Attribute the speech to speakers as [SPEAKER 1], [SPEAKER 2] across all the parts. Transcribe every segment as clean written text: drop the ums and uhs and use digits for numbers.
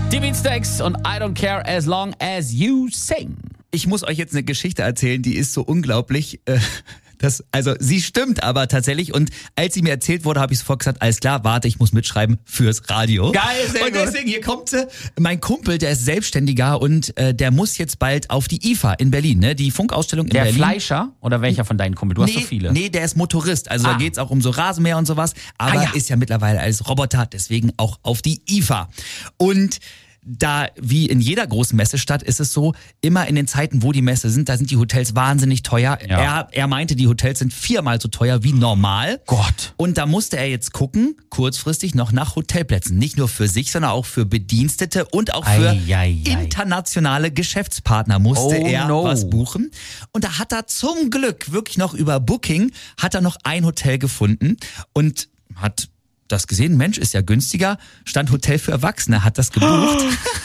[SPEAKER 1] Die Beatsteaks und I don't care as long as you sing.
[SPEAKER 2] Ich muss euch jetzt eine Geschichte erzählen, die ist so unglaublich. Also sie stimmt aber tatsächlich. Und als sie mir erzählt wurde, habe ich sofort gesagt, alles klar, warte, ich muss mitschreiben fürs Radio.
[SPEAKER 1] Geil, sehr
[SPEAKER 2] und
[SPEAKER 1] gut.
[SPEAKER 2] deswegen, hier kommt sie. Mein Kumpel, der ist Selbstständiger und der muss jetzt bald auf die IFA in Berlin, ne? Die Funkausstellung in
[SPEAKER 1] Der
[SPEAKER 2] Berlin.
[SPEAKER 1] Fleischer oder welcher von deinen Kumpel? Du hast so viele.
[SPEAKER 2] Nee, der ist Motorist. Also da geht's auch um so Rasenmäher und sowas. Aber
[SPEAKER 1] ja.
[SPEAKER 2] ist ja mittlerweile als Roboter, deswegen auch auf die IFA. Und da, wie in jeder großen Messestadt, ist es so, immer in den Zeiten, wo die Messe sind, da sind die Hotels wahnsinnig teuer.
[SPEAKER 1] Ja.
[SPEAKER 2] Er meinte, die Hotels sind 4-mal so teuer wie normal.
[SPEAKER 1] Gott.
[SPEAKER 2] Und da musste er jetzt gucken, kurzfristig noch nach Hotelplätzen. Nicht nur für sich, sondern auch für Bedienstete und auch für internationale Geschäftspartner musste er was buchen. Und da hat er zum Glück wirklich noch über Booking, hat er noch ein Hotel gefunden und hat das gesehen, Mensch, ist ja günstiger, stand Hotel für Erwachsene, hat das gebucht.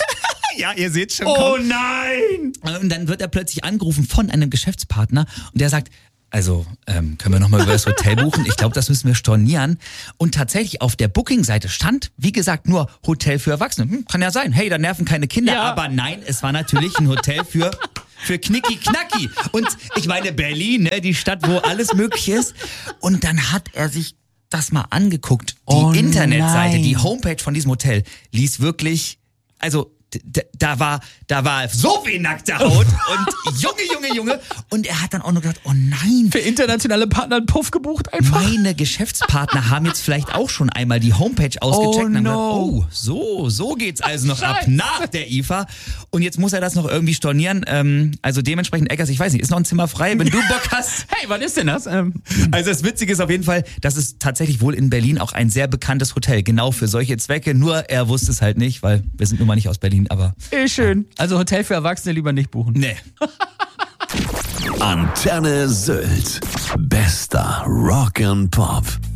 [SPEAKER 2] Ja, ihr seht schon.
[SPEAKER 1] Oh nein!
[SPEAKER 2] Und dann wird er plötzlich angerufen von einem Geschäftspartner und der sagt, also können wir nochmal über das Hotel buchen? Ich glaube, das müssen wir stornieren. Und tatsächlich auf der Booking-Seite stand, wie gesagt, nur Hotel für Erwachsene. Kann ja sein, hey, da nerven keine Kinder.
[SPEAKER 1] Ja.
[SPEAKER 2] Aber nein, es war natürlich ein Hotel für Knicki Knacki. Und ich meine, Berlin, ne, die Stadt, wo alles möglich ist. Und dann hat er sich das mal angeguckt. Die Internetseite, die Homepage von diesem Hotel ließ wirklich, also da war so viel nackte Haut und Junge. Und er hat dann auch noch gedacht, oh nein.
[SPEAKER 1] Für internationale Partner einen Puff gebucht einfach.
[SPEAKER 2] Meine Geschäftspartner haben jetzt vielleicht auch schon einmal die Homepage ausgecheckt und haben gedacht, so geht's also noch ab nach der IFA. Und jetzt muss er das noch irgendwie stornieren. Also dementsprechend, Eggers, ich weiß nicht, ist noch ein Zimmer frei, wenn du Bock hast.
[SPEAKER 1] Hey, wann ist denn das?
[SPEAKER 2] Also das Witzige ist auf jeden Fall, dass es tatsächlich wohl in Berlin auch ein sehr bekanntes Hotel, genau für solche Zwecke. Nur er wusste es halt nicht, weil wir sind nun mal nicht aus Berlin, aber...
[SPEAKER 1] Schön. Also Hotel für Erwachsene lieber nicht buchen.
[SPEAKER 2] Nee.
[SPEAKER 3] Antenne Sylt. Bester Rock and Pop.